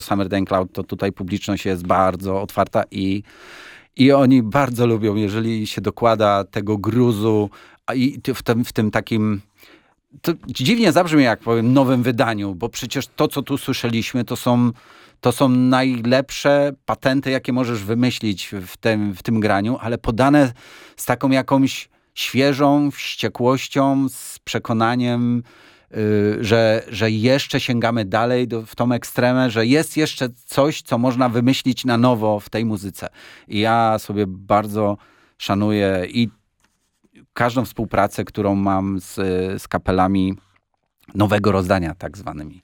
Summer Day Cloud, to tutaj publiczność jest bardzo otwarta i oni bardzo lubią, jeżeli się dokłada tego gruzu i w tym takim... To dziwnie zabrzmi, jak powiem, nowym wydaniu, bo przecież to, co tu słyszeliśmy, to są najlepsze patenty, jakie możesz wymyślić w tym graniu, ale podane z taką jakąś świeżą wściekłością, z przekonaniem, że jeszcze sięgamy dalej w tą ekstremę, że jest jeszcze coś, co można wymyślić na nowo w tej muzyce. I ja sobie bardzo szanuję i każdą współpracę, którą mam z kapelami nowego rozdania, tak zwanymi.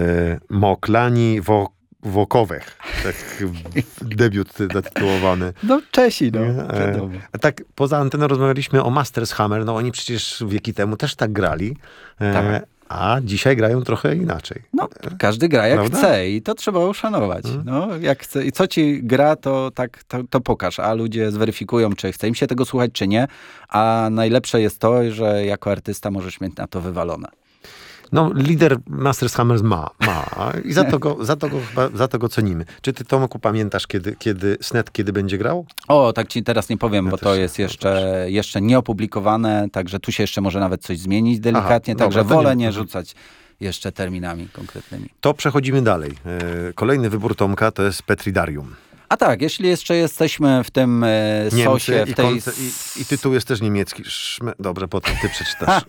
Moklani Wokowych. Tak debiut zatytułowany. No Czesi, no. A tak poza anteną rozmawialiśmy o Masters Hammer. No oni przecież wieki temu też tak grali. Tak. A dzisiaj grają trochę inaczej. No, każdy gra jak Prawda? chce i to trzeba uszanować. No, jak chce. I co ci gra, to pokaż. A ludzie zweryfikują, czy chce im się tego słuchać, czy nie. A najlepsze jest to, że jako artysta możesz mieć na to wywalone. No, lider Masters Hammers ma. I za to go cenimy. Czy ty, Tomku, pamiętasz, kiedy będzie grał? O, tak ci teraz nie powiem, Ja bo też to nie. jest jeszcze nieopublikowane, także tu się jeszcze może nawet coś zmienić delikatnie, Aha, także dobra, to wolę nie- nie rzucać jeszcze terminami konkretnymi. To przechodzimy dalej. Kolejny wybór Tomka to jest Petridarium. A tak, jeśli jeszcze jesteśmy w tym sosie, Niemcy w tej... i tytuł jest też niemiecki. Dobrze, potem ty przeczytasz.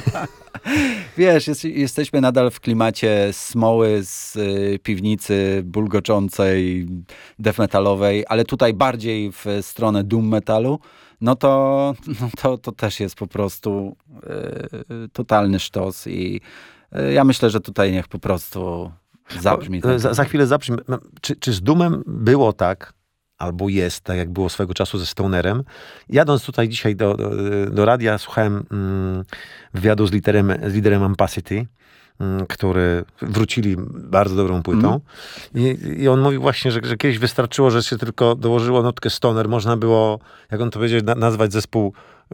Wiesz, jesteśmy nadal w klimacie smoły z piwnicy bulgoczącej, death metalowej, ale tutaj bardziej w stronę doom metalu, to też jest po prostu totalny sztos i ja myślę, że tutaj niech po prostu zabrzmi. Za chwilę zabrzmi. Czy z Doomem było tak, albo jest, tak jak było swego czasu ze Stonerem? Jadąc tutaj dzisiaj do radia, słuchałem wywiadu z liderem Ampacity, który wrócili bardzo dobrą płytą. I on mówił właśnie, że kiedyś wystarczyło, że się tylko dołożyło nutkę Stoner. Można było, jak on to powiedział, nazwać zespół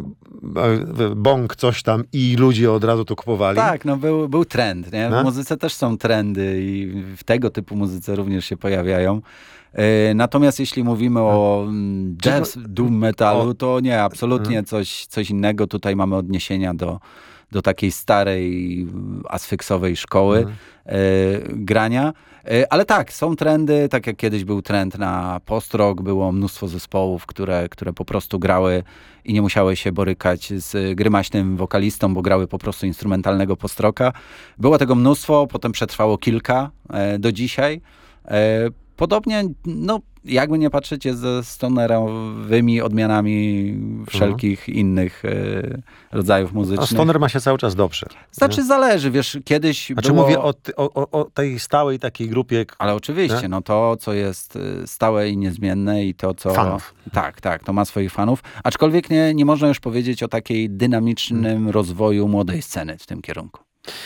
bąk coś tam i ludzie od razu to kupowali. Tak, no był trend, nie? No? W muzyce też są trendy i w tego typu muzyce również się pojawiają. Natomiast jeśli mówimy o death, doom metalu, to nie, absolutnie coś innego. Tutaj mamy odniesienia do takiej starej, asfyksowej szkoły grania. Ale tak, są trendy, tak jak kiedyś był trend na post-rock, było mnóstwo zespołów, które po prostu grały i nie musiały się borykać z grymaśnym wokalistą, bo grały po prostu instrumentalnego post-rocka. Było tego mnóstwo, potem przetrwało kilka do dzisiaj. Podobnie, no jakby nie patrzeć, jest ze stonerowymi odmianami wszelkich innych rodzajów muzycznych. A stoner ma się cały czas dobrze. Znaczy zależy, wiesz, kiedyś Znaczy było... mówię o tej stałej takiej grupie. Ale oczywiście, nie? no to, co jest stałe i niezmienne i to, co... Fanów. Tak, to ma swoich fanów. Aczkolwiek nie można już powiedzieć o takiej dynamicznym rozwoju młodej sceny w tym kierunku.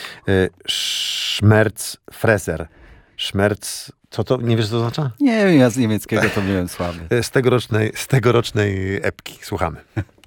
Schmerzfresser. Schmerz, co to? Nie wiesz, co to oznacza? Nie wiem, ja z niemieckiego to byłem słaby. Z tegorocznej epki. Słuchamy.